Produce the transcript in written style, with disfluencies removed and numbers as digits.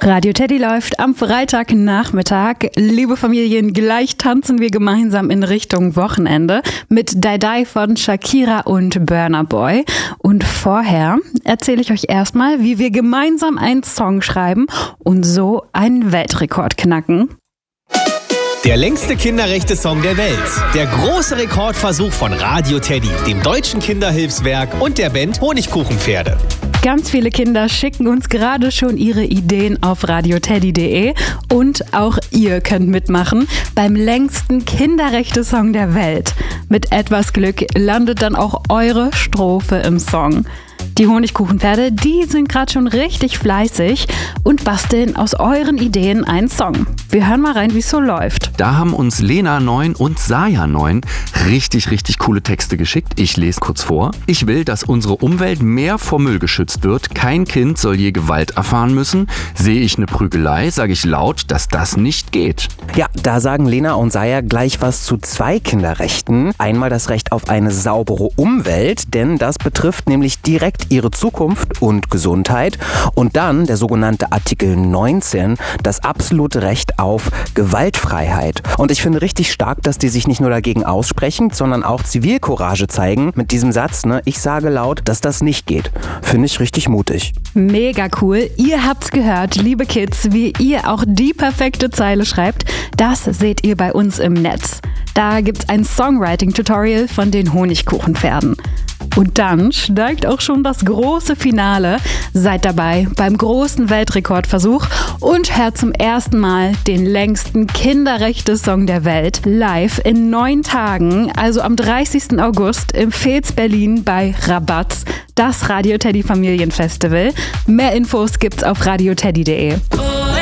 Radio Teddy läuft am Freitagnachmittag. Liebe Familien, gleich tanzen wir gemeinsam in Richtung Wochenende mit Die Die von Shakira und Burna Boy. Und vorher erzähle ich euch erstmal, wie wir gemeinsam einen Song schreiben und so einen Weltrekord knacken. Der längste Kinderrechte-Song der Welt. Der große Rekordversuch von Radio Teddy, dem Deutschen Kinderhilfswerk und der Band Honigkuchenpferde. Ganz viele Kinder schicken uns gerade schon ihre Ideen auf radioteddy.de und auch ihr könnt mitmachen beim längsten Kinderrechte-Song der Welt. Mit etwas Glück landet dann auch eure Strophe im Song. Die Honigkuchenpferde, die sind gerade schon richtig fleißig und basteln aus euren Ideen einen Song. Wir hören mal rein, wie es so läuft. Da haben uns Lena 9 und Saya 9 richtig coole Texte geschickt. Ich lese kurz vor. Ich will, dass unsere Umwelt mehr vor Müll geschützt wird. Kein Kind soll je Gewalt erfahren müssen. Sehe ich eine Prügelei, sage ich laut, dass das nicht geht. Ja, da sagen Lena und Saya gleich was zu 2 Kinderrechten. Einmal das Recht auf eine saubere Umwelt, denn das betrifft nämlich direkt ihre Zukunft und Gesundheit. Und dann der sogenannte Artikel 19, das absolute Recht auf Gewaltfreiheit. Und ich finde richtig stark, dass die sich nicht nur dagegen aussprechen, sondern auch Zivilcourage zeigen mit diesem Satz, ich sage laut, dass das nicht geht. Finde ich richtig mutig. Mega cool. Ihr habt's gehört, liebe Kids, wie ihr auch die perfekte Zeile schreibt. Das seht ihr bei uns im Netz. Da gibt's ein Songwriting-Tutorial von den Honigkuchenpferden. Und dann steigt auch schon das große Finale. Seid dabei beim großen Weltrekordversuch und hört zum ersten Mal den längsten Kinderrechte-Song der Welt live in 9 Tagen, also am 30. August im Fez Berlin bei Rabatz, das Radio Teddy Familienfestival. Mehr Infos gibt's auf radioteddy.de.